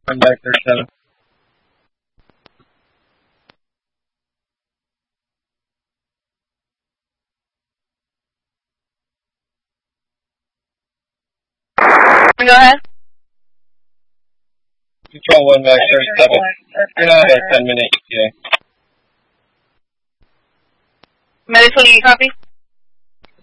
One vector 7. Go ahead. Control 1 vector 7. You're not at 10 minutes, yeah. Minute 28, copy.